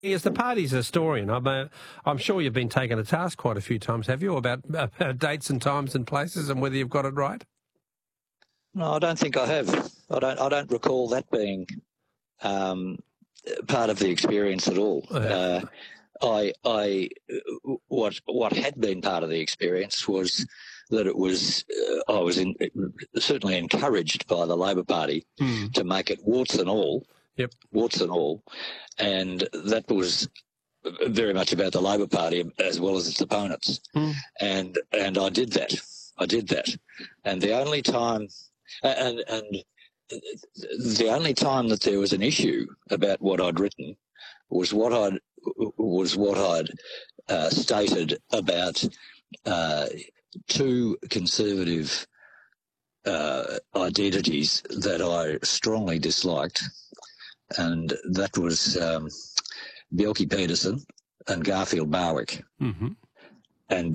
As the party's historian, I'm sure you've been taken to task quite a few times, have you, about dates and times and places and whether you've got it right? No, I don't think I have. I don't recall that being part of the experience at all. What had been part of the experience was that it was I was certainly encouraged by the Labor Party to make it warts and all. Yep. Warts and all, and that was very much about the Labor Party as well as its opponents. And I did that. And the only time, and the only time that there was an issue about what I'd written was what I'd stated about two conservative identities that I strongly disliked, and that was Bjelke Petersen and Garfield Barwick. And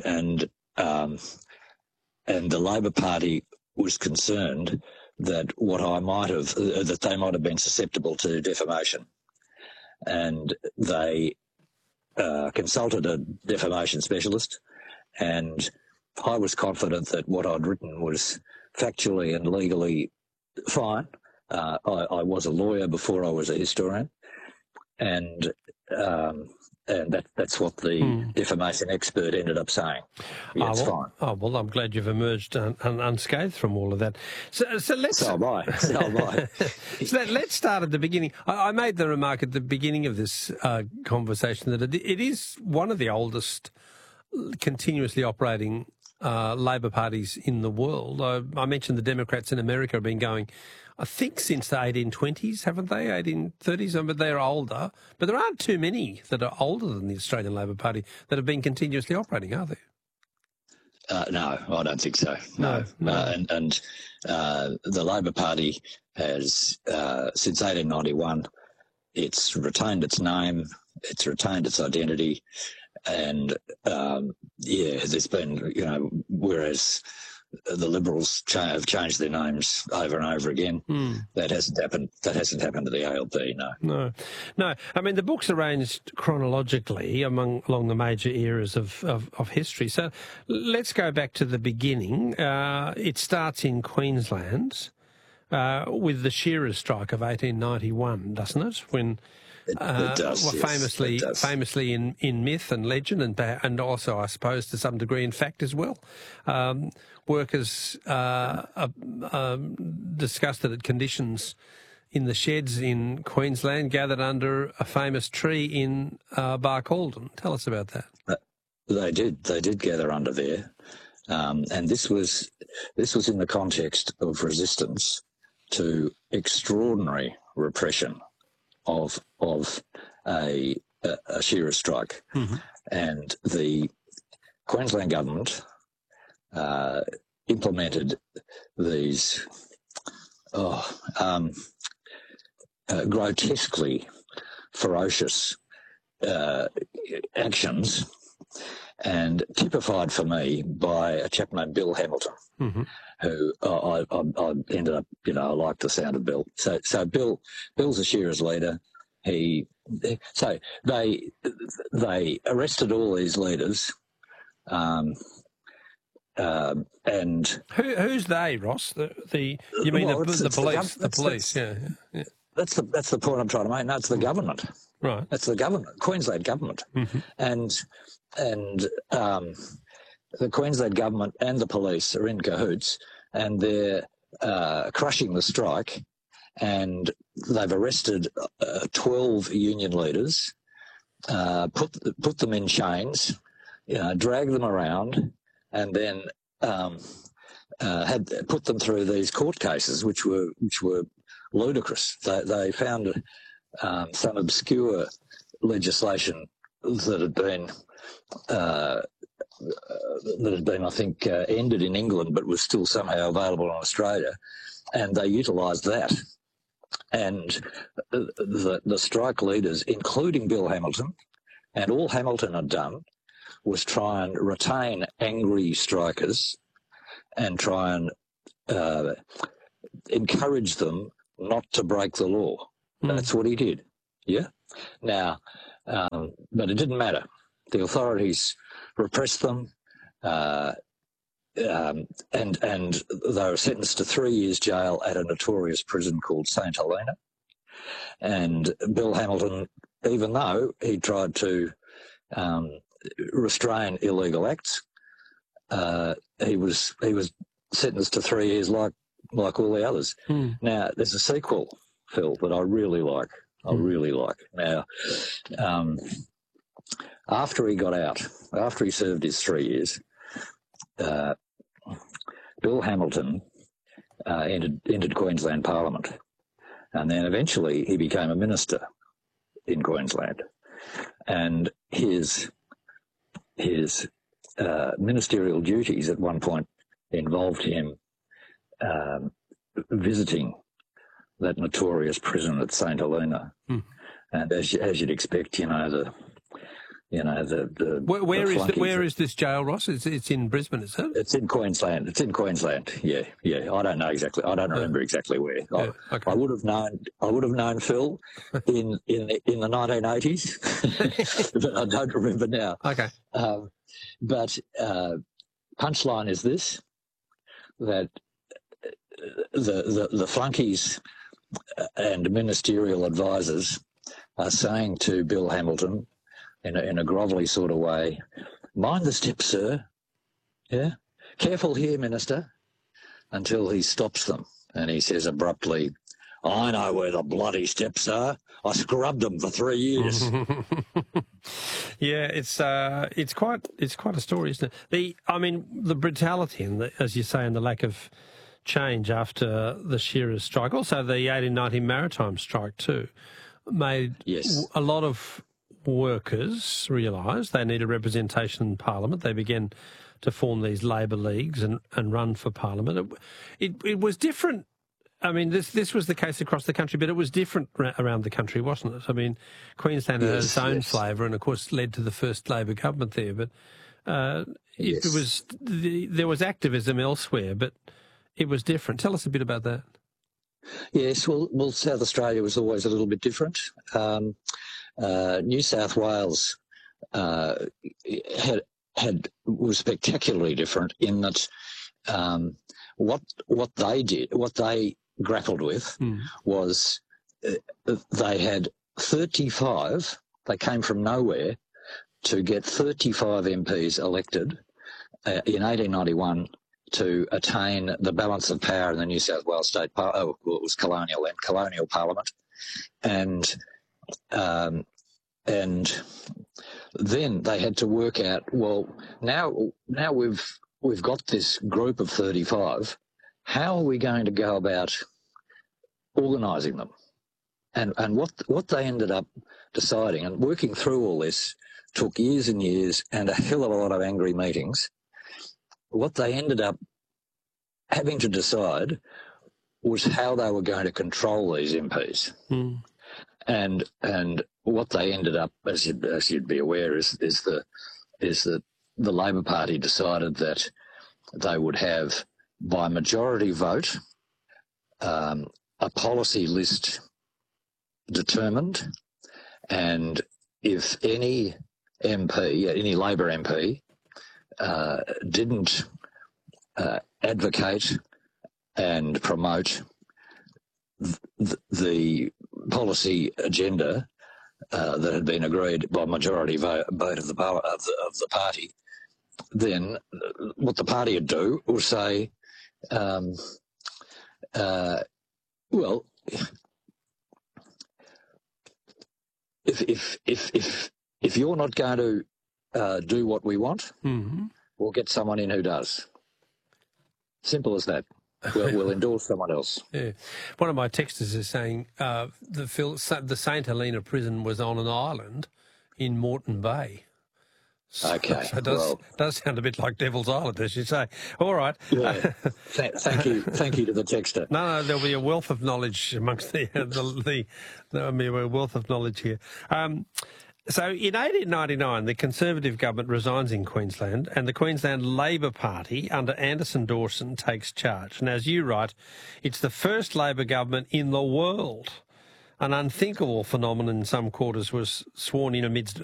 the Labor Party was concerned that that they might have been susceptible to defamation, and they consulted a defamation specialist, and I was confident that what I'd written was factually and legally fine. I was a lawyer before I was a historian, and that's what the defamation expert ended up saying. Yeah, it's fine. Oh, well, I'm glad you've emerged unscathed from all of that. So let's... So am I. So let's start at the beginning. I made the remark at the beginning of this conversation that it is one of the oldest continuously operating Labor parties in the world. I mentioned the Democrats in America have been going, I think, since the 1820s, haven't they? 1830s, but they're older. But there aren't too many that are older than the Australian Labor Party that have been continuously operating, are there? No, I don't think so. No. And the Labor Party has, since 1891, it's retained its name, it's retained its identity, and there's been, whereas the Liberals have changed their names over and over again. That hasn't happened. That hasn't happened to the ALP. No. I mean, the book's arranged chronologically along the major eras of history. So let's go back to the beginning. It starts in Queensland with the Shearers strike of 1891, doesn't it? When it does, famously in myth and legend, and also, I suppose, to some degree in fact as well. Workers disgusted at conditions in the sheds in Queensland gathered under a famous tree in Barcaldine. Tell us about that. They did gather under there, and this was in the context of resistance to extraordinary repression of a shearer strike, and the Queensland government implemented these grotesquely ferocious actions, and typified for me by a chap named Bill Hamilton, who I ended up, I like the sound of Bill. So Bill's a shearers leader. So they arrested all these leaders, and who's they, Ross? The police? The police, yeah. That's the point I'm trying to make. No, it's the government. Right. That's the government, Queensland government, and the Queensland government and the police are in cahoots, and they're crushing the strike, and they've arrested 12 union leaders, put them in chains, drag them around, and then had put them through these court cases, which were ludicrous. They found some obscure legislation that had been, I think, ended in England, but was still somehow available in Australia, and they utilised that. And the strike leaders, including Bill Hamilton, and all Hamilton had done was try and retain angry strikers and try and encourage them not to break the law. That's what he did. Yeah. Now, But it didn't matter. The authorities repressed them, and they were sentenced to 3 years jail at a notorious prison called St Helena. And Bill Hamilton, even though he tried to restrain illegal acts, he was sentenced to 3 years like all the others. Now, there's a sequel, Phil, that I really like. Now, after he got out, after he served his 3 years, Bill Hamilton entered Queensland Parliament, and then eventually he became a minister in Queensland, and his ministerial duties at one point involved him visiting that notorious prison at St Helena, and as you'd expect, Where is this jail, Ross? It's in Brisbane, is it? It's in Queensland. Yeah. I don't know exactly. I don't remember exactly where. Yeah, okay. I would have known, Phil, in the 1980s, but I don't remember now. Okay. But punchline is this: that the flunkies and ministerial advisors are saying to Bill Hamilton, in a grovelly sort of way, "Mind the steps, sir. Yeah, careful here, Minister," until he stops them and he says abruptly, "I know where the bloody steps are. I scrubbed them for 3 years." Yeah, it's quite a story, isn't it? The brutality and as you say, and the lack of change after the Shearers strike, also the 1890 maritime strike too, made a lot of workers realise they needed representation in Parliament. They began to form these labour leagues and run for Parliament. It was different. I mean, this was the case across the country, but it was different around the country, wasn't it? I mean, Queensland had its own flavour and, of course, led to the first Labor government there. But there was activism elsewhere, but it was different. Tell us a bit about that. Yes, well, South Australia was always a little bit different. New South Wales was spectacularly different in that what they grappled with was they had 35. They came from nowhere to get 35 MPs elected in 1891 to attain the balance of power in the New South Wales State Parliament. It was colonial Parliament, and then they had to work out, well, now we've got this group of 35. How are we going to go about organising them? And what they ended up deciding, and working through all this took years and years and a hell of a lot of angry meetings. What they ended up having to decide was how they were going to control these MPs. And what they ended up, as you'd be aware, is that the Labor Party decided that they would have, by majority vote, a policy list determined, and if any Labor MP didn't advocate and promote the policy agenda that had been agreed by majority vote of the party, then what the party would do was say, well, if you're not going to do what we want, we'll get someone in who does. Simple as that. We'll endorse someone else. Yeah. One of my texters is saying the St Helena prison was on an island in Moreton Bay. Okay. So it does sound a bit like Devil's Island, as you say. All right. Yeah. Thank you to the texter. No, there'll be a wealth of knowledge amongst there'll be a wealth of knowledge here. So in 1899, the Conservative government resigns in Queensland and the Queensland Labor Party under Anderson Dawson takes charge. And as you write, it's the first Labor government in the world an unthinkable phenomenon in some quarters was sworn in amidst